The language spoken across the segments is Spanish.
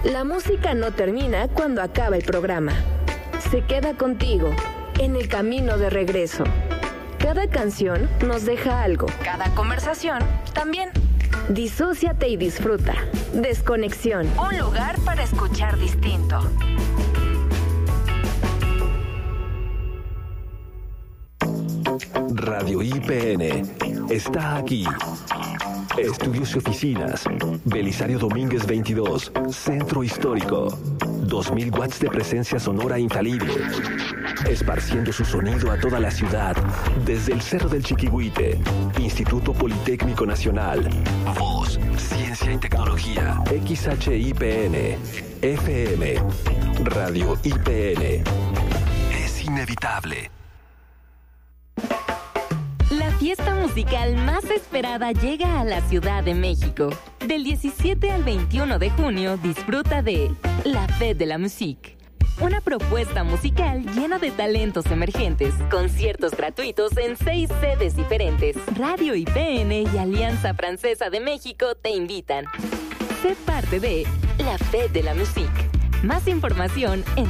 La música no termina cuando acaba el programa. Se queda contigo en el camino de regreso. Cada canción nos deja algo. Cada conversación también. Disóciate y disfruta. Desconexión. Un lugar para escuchar distinto. Radio IPN está aquí. Estudios y oficinas. Belisario Domínguez 22, Centro Histórico. 2000 watts de presencia sonora infalible. Esparciendo su sonido a toda la ciudad. Desde el Cerro del Chiquihuite. Instituto Politécnico Nacional. Voz, Ciencia y Tecnología. XHIPN. FM. Radio IPN. Es inevitable. La fiesta musical más esperada llega a la Ciudad de México. Del 17 al 21 de junio disfruta de La Fête de la Musique. Una propuesta musical llena de talentos emergentes, conciertos gratuitos en 6 sedes diferentes. Radio IPN y Alianza Francesa de México te invitan. Sé parte de La Fête de la Musique. Más información en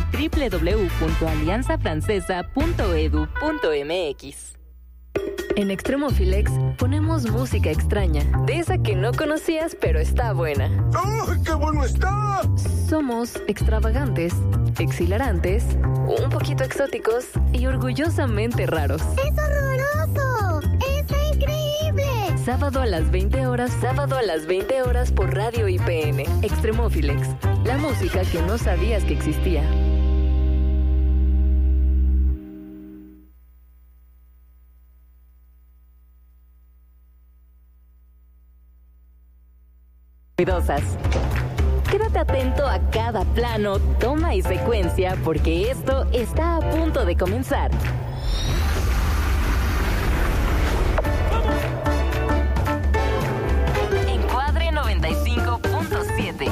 www.alianzafrancesa.edu.mx. En Extremófilex ponemos música extraña, de esa que no conocías pero está buena. ¡Oh, qué bueno está! Somos extravagantes, exhilarantes, un poquito exóticos y orgullosamente raros. ¡Es horroroso! ¡Es increíble! Sábado a las 20 horas por Radio IPN. Extremófilex, la música que no sabías que existía. Quédate atento a cada plano, toma y secuencia, porque esto está a punto de comenzar. Encuadre 95.7.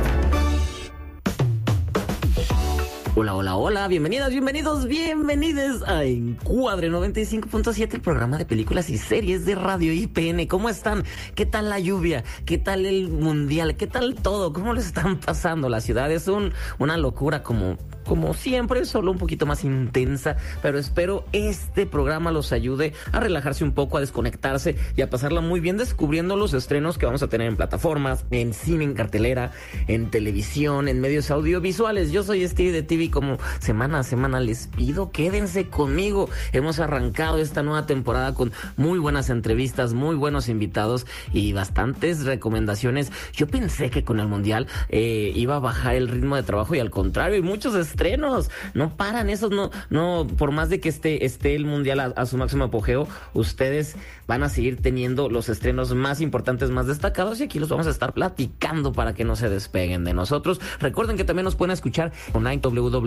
Hola, bienvenidas, bienvenidos a Encuadre 95.7, el programa de películas y series de Radio IPN. ¿Cómo están? ¿Qué tal la lluvia? ¿Qué tal el mundial? ¿Qué tal todo? ¿Cómo les están pasando? La ciudad es una locura como siempre, solo un poquito más intensa, pero espero este programa los ayude a relajarse un poco, a desconectarse y a pasarla muy bien descubriendo los estrenos que vamos a tener en plataformas, en cine, en cartelera, en televisión, en medios audiovisuales. Yo soy Steve de TV, como semana a semana les pido, quédense conmigo. Hemos arrancado esta nueva temporada con muy buenas entrevistas, muy buenos invitados y bastantes recomendaciones. Yo pensé que con el mundial iba a bajar el ritmo de trabajo y al contrario, hay muchos estrenos, no paran esos, no, por más de que esté el mundial a su máximo apogeo, ustedes van a seguir teniendo los estrenos más importantes, más destacados, y aquí los vamos a estar platicando para que no se despeguen de nosotros. Recuerden que también nos pueden escuchar online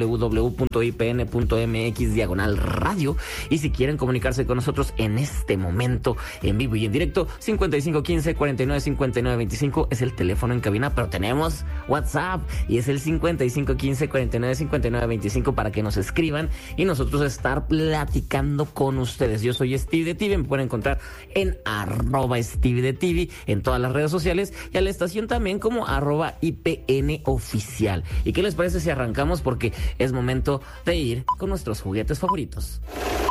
www.ipn.mx/radio, y si quieren comunicarse con nosotros en este momento, en vivo y en directo, 5515-495925 es el teléfono en cabina, pero tenemos WhatsApp y es el 5515-495925 para que nos escriban y nosotros estar platicando con ustedes. Yo soy Steve de TV, me pueden encontrar en @Steve de TV en todas las redes sociales, y a la estación también como @IPN oficial. ¿Y qué les parece si arrancamos? Porque es momento de ir con nuestros juguetes favoritos.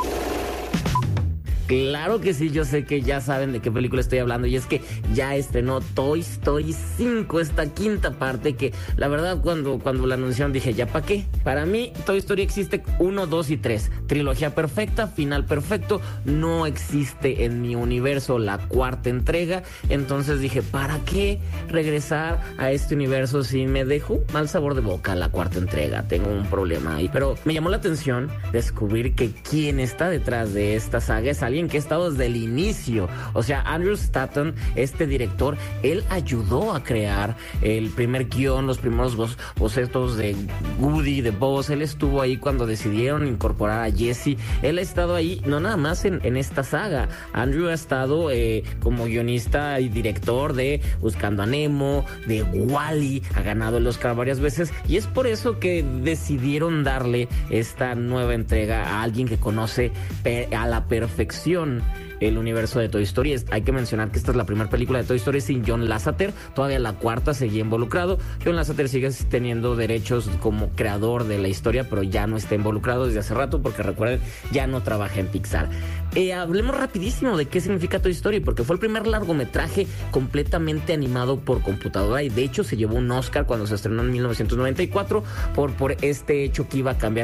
Claro que sí, yo sé que ya saben de qué película estoy hablando, y es que ya estrenó Toy Story 5, esta quinta parte que la verdad cuando la anunciaron dije, ¿ya para qué? Para mí Toy Story existe 1, 2 y 3, trilogía perfecta, final perfecto, no existe en mi universo la cuarta entrega, entonces dije, ¿para qué regresar a este universo si me dejo mal sabor de boca la cuarta entrega? Tengo un problema ahí, pero me llamó la atención descubrir que quien está detrás de esta saga es alguien que ha estado desde el inicio. O sea, Andrew Stanton, este director, él ayudó a crear el primer guión, los primeros bocetos de Woody, de Buzz. Él estuvo ahí cuando decidieron incorporar a Jessie. Él ha estado ahí, no nada más en esta saga. Andrew ha estado como guionista y director de Buscando a Nemo, de Wall-E, ha ganado el Oscar varias veces, y es por eso que decidieron darle esta nueva entrega a alguien que conoce a la perfección el universo de Toy Story. Hay que mencionar que esta es la primera película de Toy Story sin John Lasseter. Todavía la cuarta seguía involucrado. John Lasseter sigue teniendo derechos como creador de la historia, pero ya no está involucrado desde hace rato porque recuerden, ya no trabaja en Pixar. Hablemos rapidísimo de qué significa Toy Story, porque fue el primer largometraje completamente animado por computadora y de hecho se llevó un Oscar cuando se estrenó en 1994 por este hecho que iba a cambiar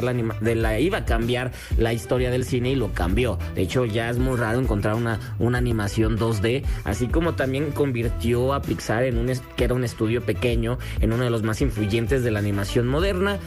la historia del cine, y lo cambió. De hecho, ya es muy raro encontrar una animación 2D, así como también convirtió a Pixar que era un estudio pequeño, en uno de los más influyentes de la animación moderna,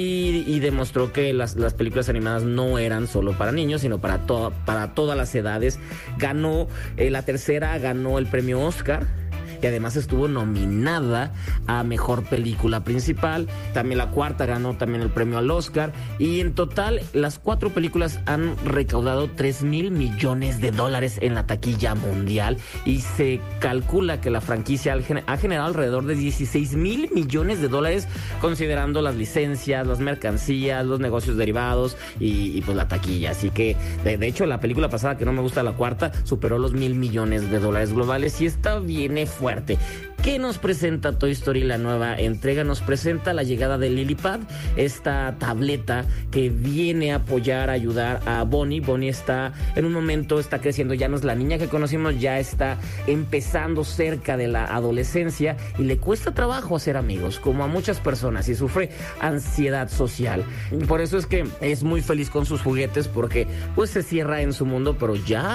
y demostró que las películas animadas no eran solo para niños, sino para todas las edades. Ganó la tercera, ganó el premio Oscar, y además estuvo nominada a Mejor Película Principal. También la cuarta ganó también el premio al Oscar, y en total las 4 películas han recaudado $3,000 millones en la taquilla mundial, y se calcula que la franquicia ha generado alrededor de $16,000 millones, considerando las licencias, las mercancías, los negocios derivados y pues la taquilla. Así que de hecho la película pasada, que no me gusta, la cuarta, superó los $1,000 millones globales, y esta viene fuerte. ¿Qué nos presenta Toy Story, la nueva entrega? Nos presenta la llegada de LilyPad, esta tableta que viene a apoyar, a ayudar a Bonnie. Bonnie está en un momento, está creciendo, ya no es la niña que conocimos, ya está empezando cerca de la adolescencia y le cuesta trabajo hacer amigos, como a muchas personas, y sufre ansiedad social. Por eso es que es muy feliz con sus juguetes, porque pues se cierra en su mundo, pero ya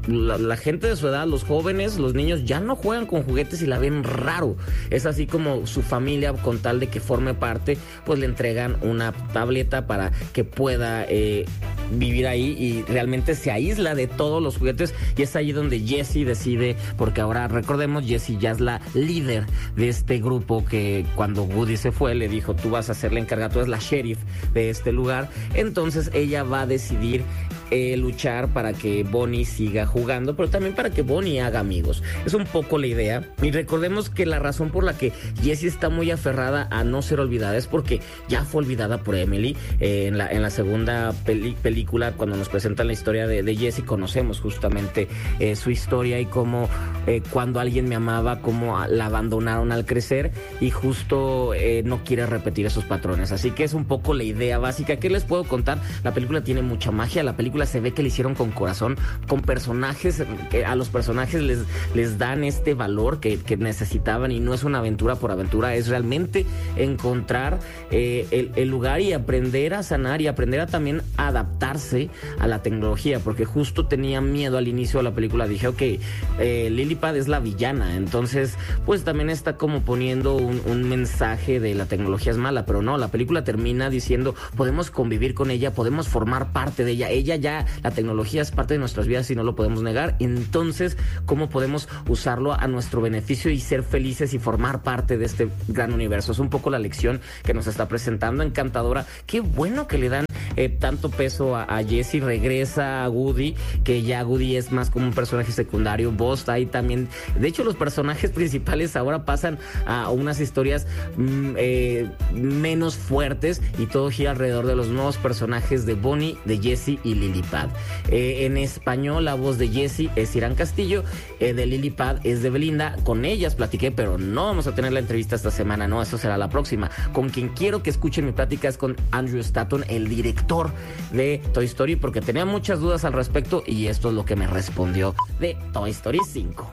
la gente de su edad, los jóvenes, los niños, ya no juegan con juguetes y la ven raro. Es así como su familia, con tal de que forme parte, pues le entregan una tableta para que pueda vivir ahí, y realmente se aísla de todos los juguetes, y es ahí donde Jessie decide, porque ahora recordemos, Jessie ya es la líder de este grupo, que cuando Woody se fue le dijo: tú vas a ser la encargada, tú eres la sheriff de este lugar. Entonces ella va a decidir luchar para que Bonnie siga jugando, pero también para que Bonnie haga amigos. Es un poco la idea, y recordemos que la razón por la que Jessie está muy aferrada a no ser olvidada es porque ya fue olvidada por Emily. En la segunda película, cuando nos presentan la historia de Jessie, conocemos justamente su historia, y cómo cuando alguien me amaba, cómo la abandonaron al crecer, y justo no quiere repetir esos patrones. Así que es un poco la idea básica. ¿Qué les puedo contar? La película tiene mucha magia. La película se ve que le hicieron con corazón, con personajes, que a los personajes les dan este valor que necesitaban, y no es una aventura por aventura, es realmente encontrar el lugar y aprender a sanar, y aprender a también adaptarse a la tecnología, porque justo tenía miedo al inicio de la película. Dije, ok, LilyPad es la villana, entonces pues también está como poniendo un mensaje de la tecnología es mala, pero no, la película termina diciendo: podemos convivir con ella, podemos formar parte de ella ya, la tecnología es parte de nuestras vidas y no lo podemos negar. Entonces, ¿cómo podemos usarlo a nuestro beneficio y ser felices y formar parte de este gran universo? Es un poco la lección que nos está presentando, encantadora. Qué bueno que le dan tanto peso a Jessie. Regresa a Woody, que ya Woody es más como un personaje secundario. Buzz ahí también. De hecho, los personajes principales ahora pasan a unas historias menos fuertes, y todo gira alrededor de los nuevos personajes de Bonnie, de Jessie y LilyPad. En español, la voz de Jessie es Irán Castillo, de LilyPad es de Belinda. Con ellas platiqué, pero no vamos a tener la entrevista esta semana, no, eso será la próxima. Con quien quiero que escuchen mi plática es con Andrew Stanton, el director de Toy Story, porque tenía muchas dudas al respecto, y esto es lo que me respondió de Toy Story 5.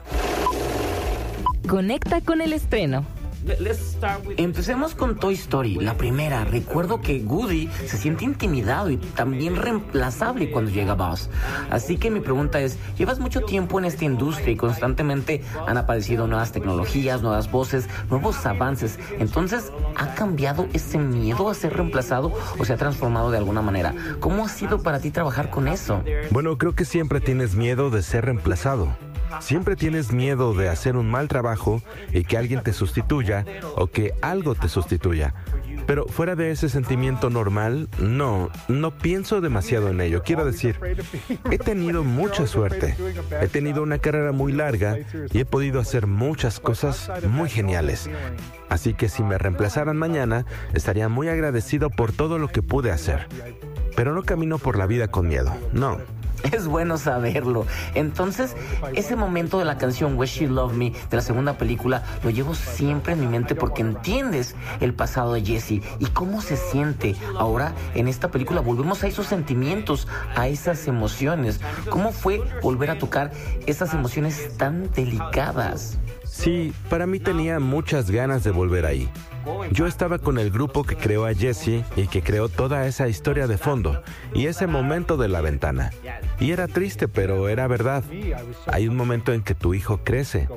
Conecta con el estreno. Empecemos con Toy Story, la primera. Recuerdo que Woody se siente intimidado y también reemplazable cuando llega Buzz. Así que mi pregunta es: llevas mucho tiempo en esta industria y constantemente han aparecido nuevas tecnologías, nuevas voces, nuevos avances. Entonces, ¿ha cambiado ese miedo a ser reemplazado o se ha transformado de alguna manera? ¿Cómo ha sido para ti trabajar con eso? Bueno, creo que siempre tienes miedo de ser reemplazado. Siempre tienes miedo de hacer un mal trabajo y que alguien te sustituya o que algo te sustituya. Pero fuera de ese sentimiento normal, no pienso demasiado en ello. Quiero decir, he tenido mucha suerte. He tenido una carrera muy larga y he podido hacer muchas cosas muy geniales. Así que si me reemplazaran mañana, estaría muy agradecido por todo lo que pude hacer. Pero no camino por la vida con miedo, no. Es bueno saberlo. Entonces, ese momento de la canción Wish You Love Me de la segunda película lo llevo siempre en mi mente porque entiendes el pasado de Jesse y cómo se siente. Ahora, en esta película volvemos a esos sentimientos, a esas emociones. ¿Cómo fue volver a tocar esas emociones tan delicadas? Sí, para mí tenía muchas ganas de volver ahí. Yo estaba con el grupo que creó a Jesse y que creó toda esa historia de fondo y ese momento de la ventana. Y era triste, pero era verdad. Hay un momento en que tu hijo crece.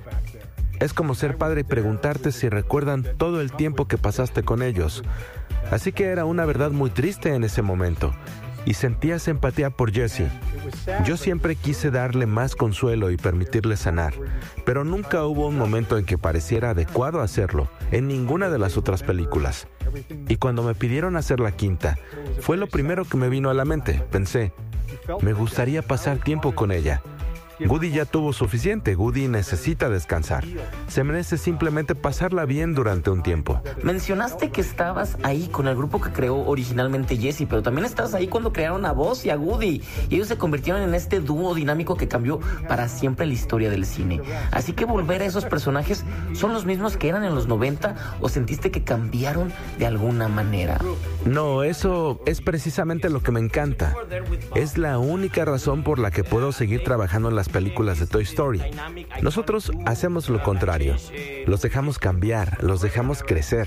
Es como ser padre y preguntarte si recuerdan todo el tiempo que pasaste con ellos. Así que era una verdad muy triste en ese momento. Y sentías empatía por Jesse. Yo siempre quise darle más consuelo y permitirle sanar, pero nunca hubo un momento en que pareciera adecuado hacerlo, en ninguna de las otras películas. Y cuando me pidieron hacer la quinta, fue lo primero que me vino a la mente. Pensé, me gustaría pasar tiempo con ella. Woody ya tuvo suficiente, Woody necesita descansar. Se merece simplemente pasarla bien durante un tiempo. Mencionaste que estabas ahí con el grupo que creó originalmente Jesse, pero también estabas ahí cuando crearon a Buzz y a Woody. Y ellos se convirtieron en este dúo dinámico que cambió para siempre la historia del cine. Así que volver a esos personajes, ¿son los mismos que eran en los 90 o sentiste que cambiaron de alguna manera? No, eso es precisamente lo que me encanta. Es la única razón por la que puedo seguir trabajando en las películas de Toy Story. Nosotros hacemos lo contrario. Los dejamos cambiar, los dejamos crecer.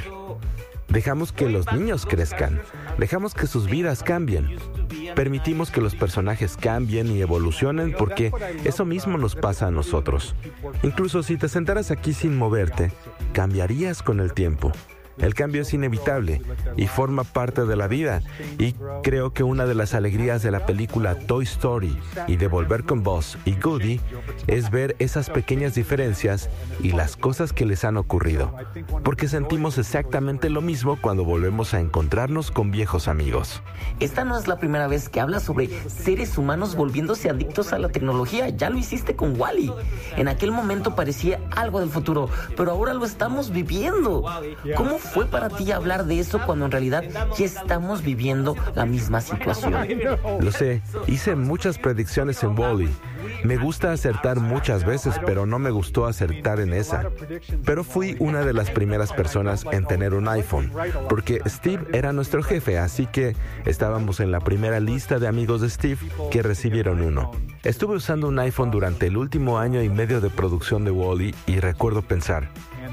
Dejamos que los niños crezcan. Dejamos que sus vidas cambien. Permitimos que los personajes cambien y evolucionen porque eso mismo nos pasa a nosotros. Incluso si te sentaras aquí sin moverte, cambiarías con el tiempo. El cambio es inevitable y forma parte de la vida, y creo que una de las alegrías de la película Toy Story y de volver con Buzz y Woody es ver esas pequeñas diferencias y las cosas que les han ocurrido, porque sentimos exactamente lo mismo cuando volvemos a encontrarnos con viejos amigos. Esta no es la primera vez que hablas sobre seres humanos volviéndose adictos a la tecnología. Ya lo hiciste con Wall-E. En aquel momento parecía algo del futuro, pero ahora lo estamos viviendo. ¿Cómo fue para ti hablar de eso cuando en realidad ya estamos viviendo la misma situación? Lo sé, hice muchas predicciones en Wall-E. Me gusta acertar muchas veces, pero no me gustó acertar en esa. Pero fui una de las primeras personas en tener un iPhone, porque Steve era nuestro jefe, así que estábamos en la primera lista de amigos de Steve que recibieron uno. Estuve usando un iPhone durante el último año y medio de producción de Wall-E y recuerdo pensar,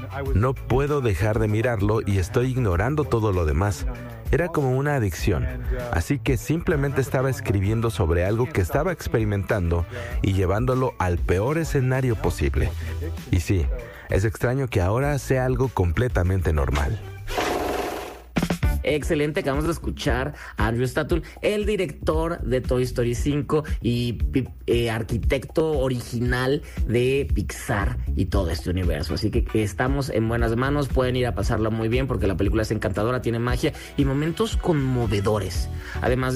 no puedo dejar de mirarlo y estoy ignorando todo lo demás. Era como una adicción, así que simplemente estaba escribiendo sobre algo que estaba experimentando y llevándolo al peor escenario posible. Y sí, es extraño que ahora sea algo completamente normal. Excelente, acabamos de escuchar a Andrew Stanton, el director de Toy Story 5 y arquitecto original de Pixar y todo este universo. Así que estamos en buenas manos, pueden ir a pasarlo muy bien porque la película es encantadora, tiene magia y momentos conmovedores. Además